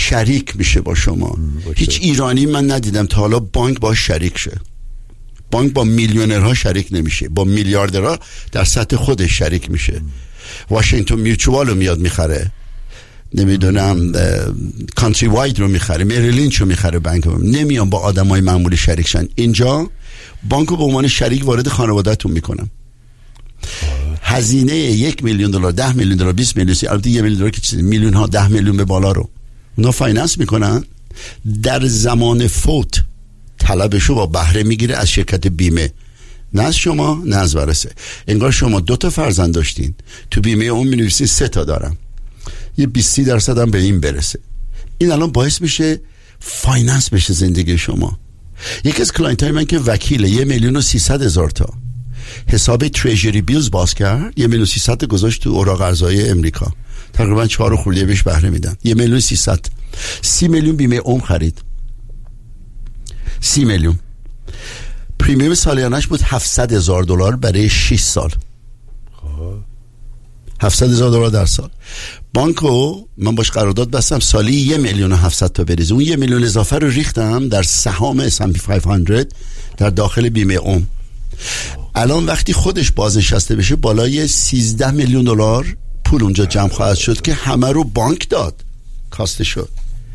شریک میشه با شما. هیچ ایرانی من ندیدم تا حالا بانک با شریک شه. بانک با میلیونرها شریک نمیشه، با میلیاردرها در سطح خودش شریک میشه. واشنگتن میوچوال رو میاد میخره، نمیدونم کانتری واید رو میخره، مری لینچ رو میخره، بانک نمیان با آدمای معمولی شریک شن. اینجا بانک رو به عنوان شریک وارد خانوادهتون میکنم. هزینه $1 میلیون، $10 میلیون، $20 میلیون، البته $1 میلیون که چیزی، میلیون ها 10 میلیون به بالا رو اونا فایننس میکنن. در زمان فوت طلبشو با بهره میگیره از شرکت بیمه، نه از شما نه از ورثه. انگار شما 2 فرزند داشتین، تو بیمه اون مینویسین 3 دارم، یه 20% هم به این برسه. این الان باعث میشه فایننس بشه زندگی شما. یکی از کلاینت های من که وکیله 1,300,000 تا حساب تریجری بیلز باز کرد، 1,300,000 گذاشت تو اوراق ارزهای امریکا، تقریبا 4 خورده بهش بهره میدن. 1,300,000 30 میلیون بیمه عمر خرید، 30 میلیون. پریمیوم سالیانش بود $700,000 برای 6 سال. $700,000 در سال. بانکو من باش قرارداد بستم سالی 1,700,000 بریزه. اون 1 میلیون اضافه رو ریختم در سهام S&P 500 در داخل بیمه عمر. الان وقتی خودش بازنشسته بشه بالای $13 میلیون پول اونجا جمع خواهد شد که همه رو بانک داد، کاسته شد.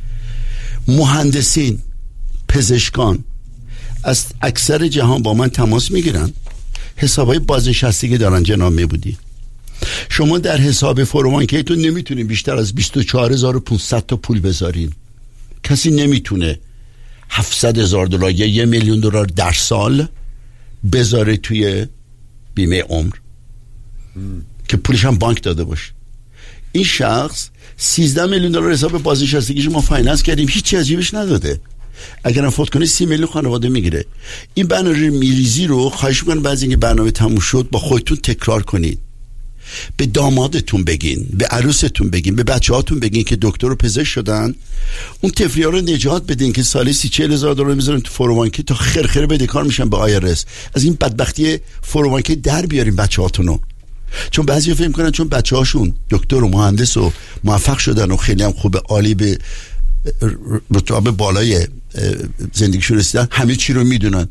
مهندسین، پزشکان از اکثر جهان با من تماس میگیرن، حسابای بازنشستگی دارن. جناب میبودی شما در حساب فروانکیتون نمیتونین بیشتر از 24,500 تا پول بذارین. کسی نمیتونه $700,000 یا $1 میلیون در سال بذاره توی بیمه عمر که پولش هم بانک داده باشه. این شخص $13 میلیون حساب بازنشستگیش ما فایننس کردیم، هیچی از جیبش نداده. اگرم فوت کنه 30 میلیون خانواده میگیره. این برنامه میریزی رو خواهش میکنم بعد از اینکه برنامه تموم شد با خودتون تکرار کنید. به دامادتون بگین، به عروستون بگین، به بچه‌هاتون بگین که دکتر و پزشک شدن، اون طفلی‌ها رو نجات بدین که سالی 30-40,000 میذارن تو فروانکی تا خرخره بدهکار میشن به آیرس. از این بدبختی فروانکی در بیارین بچه‌هاتونو. چون بعضی فکر می‌کنن چون بچه‌هاشون دکتر و مهندس و موفق شدن و خیلی هم خوب عالی به رتبه بالای زندگیشون رسیدن همه چی رو میدونن.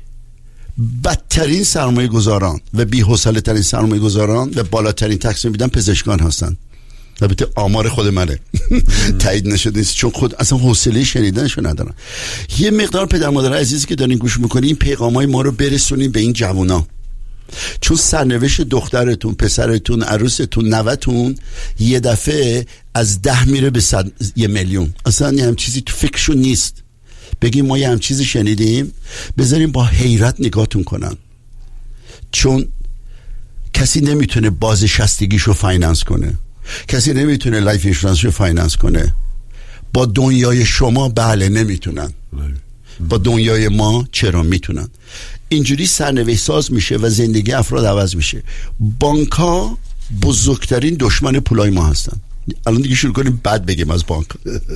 بدترین سرمایه گذاران و بی‌حوصله ترین سرمایه گذاران و بالاترین تقسیم میدن پزشکان هستن. البته آمار خود منه تایید نشده نیست، چون خود اصلا حوصله شنیدنشو ندارن. یه مقدار پدر مادر عزیزی که دارین گوش میکنین این پیغامای ما رو برسونین به این جوونا، چون سرنوشت دخترتون، پسرتون، عروستون، نوتون یه دفعه از 10 میره به 1 میلیون. اصلا یه هم چیزی تو فکرشون نیست. بگیم ما یه هم چیزی شنیدیم، بذاریم با حیرت نگاهتون کنن، چون کسی نمیتونه بازنشستگیشو فایننس کنه، کسی نمیتونه لایف اینشورنسشو فایننس کنه. با دنیای شما بله نمیتونن، با دنیای ما چرا میتونن. اینجوری سرنوشت ساز میشه و زندگی افراد عوض میشه. بانک‌ها بزرگترین دشمن پولای ما هستن. الان دیگه شروع کنیم بعد بگیم از بانک.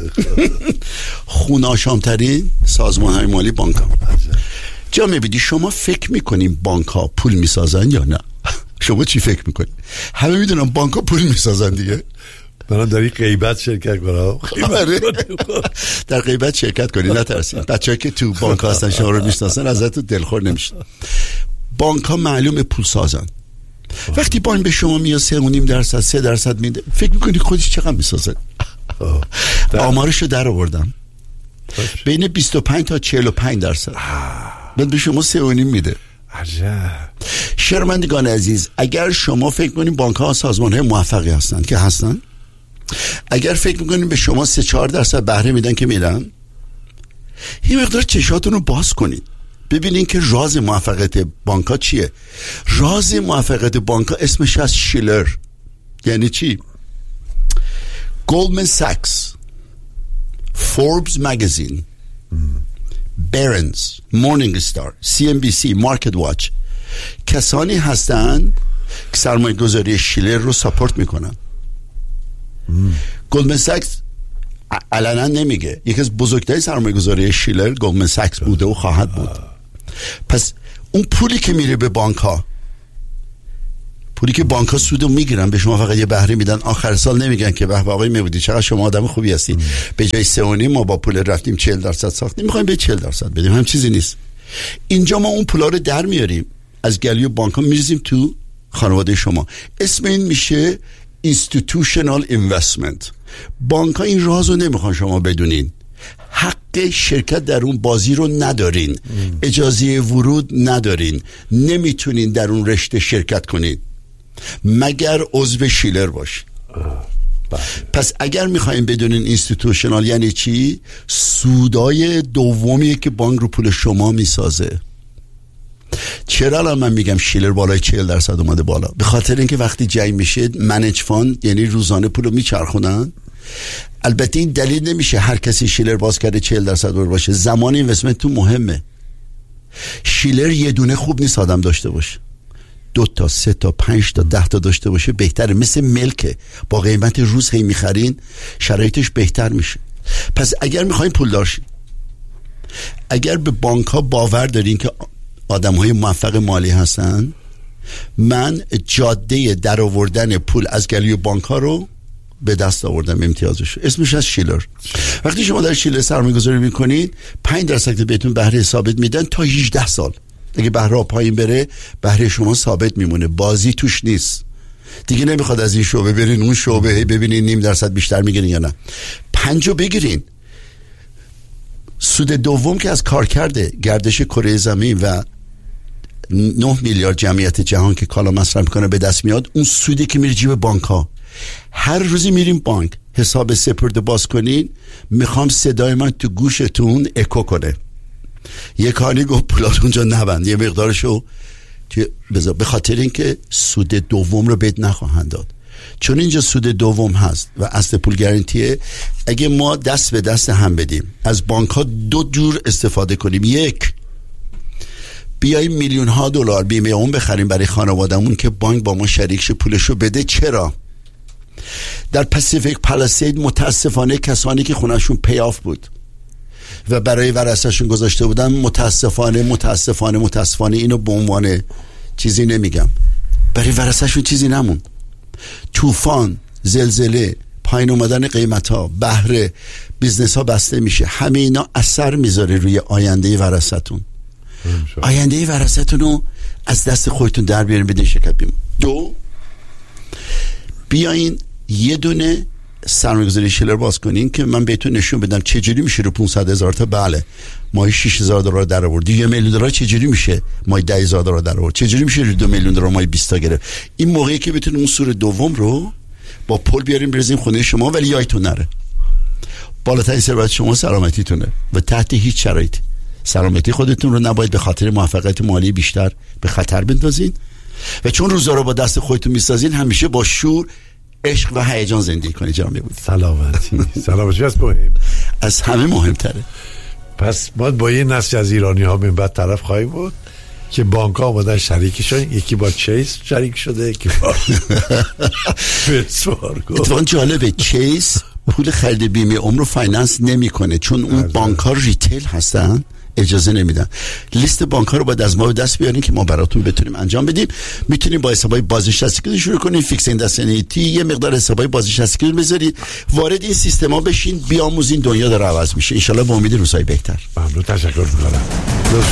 خوناشامترین سازمان‌های مالی بانک‌ها. جا میبینی شما فکر میکنیم بانک‌ها پول میسازن یا نه؟ شما چی فکر میکنی؟ همه میدونم بانک‌ها پول میسازن دیگه. برام در این غیبت شرکت کنم. در غیبت شرکت کنی، نترسید. بچه‌ها که تو بانک هستن شما رو میشناسن ازتون دلخور نمیشن. بانک‌ها معلومه پول سازن. وقتی بانک به شما میاد 3.5%، 3% میده، فکر میکنی خودش چقدر میسازه؟ آمارشو در آوردم، بین 25 تا 45%. بعد به شما 3.5 میده. عجب. شرمندگان عزیز، اگر شما فکر کنید بانک ها سازمان های موفقی هستن که هستن، اگر فکر میکنید به شما 3-4% بهره میدن که میدن، این مقدار چشاتون رو باز کنید ببینین که راز موفقیت بانک ها چیه. راز موفقیت بانک ها اسمش از شیلر. یعنی چی؟ گلدمن ساکس، فوربس مگزین، برنز، مورنینگ استار، CNBC، مارکت واچ کسانی هستن که سرمایه گذاری شیلر رو ساپورت میکنن. گلدمن ساکس علنا نمیگه، یکی از بزرگترین سرمایه گذاری شیلر گلدمن ساکس بوده و خواهد بود. پس اون پولی که میره به بانک ها پولی که بانک ها سودو میگیرن به شما فقط یه بهره میدن، آخر سال نمیگن که به آقای میبودی چقدر شما آدم خوبی هستی، به جای 3.5 ما با پول رفتیم 40% ساختیم، میخوایم به 40% بدیم. هم چیزی نیست. اینجا ما اون پولا رو در میاریم از گلوی بانک ها میریزیم تو خانواده شما. اسم این میشه institutional investment. بانک ها این رازو نمیخوان شما بدونین، حق شرکت در اون بازی رو ندارین، اجازه ورود ندارین، نمیتونین در اون رشته شرکت کنین مگر عضو شیلر باشین. پس اگر میخواین بدونین اینستیتوشنال یعنی چی، سودای دومیه که بانک رو پول شما میسازه. چرا الان من میگم شیلر بالای 40% اومده بالا؟ به خاطر اینکه وقتی جنگ میشه منیج فاند یعنی روزانه پولو میچرخونن. البته این دلیل نمیشه هر کسی شیلر باز کرده 40% باشه. زمان اینوستمنت تو مهمه. شیلر یه دونه خوب نیست آدم داشته باشه، 2 تا 3 تا 5 تا 10 تا داشته باشه بهتره. مثل ملکه، با قیمت روز هی میخرین شرایطش بهتر میشه. پس اگر میخواین پول داشتین، اگر به بانک ها باور دارین که آدم های موفق مالی هستن، من جاده در آوردن پول از گلوی بانک ها رو به دست آوردم، امتیازش اسمش از شیلر. وقتی شما در شیلر سرمایه‌گذاری میکنید 5% بهتون بهره ثابت میدن تا 18 سال. اگه بهره پایین بره بهره شما ثابت میمونه، بازی توش نیست دیگه. نمیخواد از این شعبه برین اون شعبه ببینین 0.5% بیشتر میگیرین یا نه. 5 بگیرین. سود دوم که از کار کرده گردش کره زمین و 9 میلیارد جمعیت جهان که کالا مصرف میکنه به دست میاد، اون سودی که میره جیب بانک ها. هر روزی میریم بانک حساب سپرده باز کنین، میخوام صدای من تو گوشتون اکو کنه. یه کاری گفت پولات اونجا نبند، یه مقدارشو به خاطر اینکه سود دوم رو بهت نخواهند داد، چون اینجا سود دوم هست و اصل پول گارانتیه. اگه ما دست به دست هم بدیم از بانک ها 2 جور استفاده کنیم. یک، بیاییم میلیون ها دلار بیمه اون بخریم برای خانوادمون که بانک با ما شریکش پولشو بده. چرا؟ در پاسیفیک پالاسید متاسفانه کسانی که خونهشون پیاف بود و برای ورثه‌شون گذاشته بودن، متاسفانه اینو به عنوان چیزی نمیگم، برای ورثه‌شون چیزی نمون. طوفان، زلزله، پایین اومدن قیمت‌ها، بهره، بیزنس‌ها بسته میشه، همه اینا اثر میذاره روی آینده ورثتون. آینده ورثتون رو از دست خودتون در بیارین بدین شرکت بیمه. 2، بیاین یه دونه سرمایه‌گذاری شیلر باز کنین که من بهتون نشون بدم چجوری میشه رو 500,000 تا بله ماهی $6,000 در آورد، $1 میلیون چجوری میشه ماهی $10,000 در آورد، چجوری میشه رو $2 میلیون ماهی 20 تا گرفت. این موقعی که بتونیم اون سور دوم رو با پول بیاریم بریزیم خونه شما، ولی یادتون نره بالاترین ثروت شما سلامتیتونه و تحت هیچ شرایطی سلامتی خودتون رو نباید به خاطر موفقیت مالی بیشتر به خطر بندازین. و چون روزا رو با دست خودتون میسازین، همیشه با شور، عشق و هیجان زندگی کنید. جناب بود سلامتی از مهم، از همه مهمتره. پس ما با یه نسل از ایرانی ها من بعد طرف خواهیم بود که بانک ها آمدن شریکی شدن، یکی با چیس شریک شده، یکی با اتفاقا جالبه چیس پول خرید بیمه عمر رو فایننس نمیکنه، چون اون بانک ها ریتیل هستن، اجازه نمیدن. لیست بانک ها رو باید از ما به دست بیارین که ما براتون بتونیم انجام بدیم. میتونیم با حسابای بازنشستگی شروع کنیم، فیکس اندسنیتی، یه مقدار حسابای بازنشستگی بذارید، وارد این سیستما بشین، بیاموزین، دنیا داره عوض میشه ان شاء الله. با امید روزهای بهتر. ممنون، تشکر میکنم.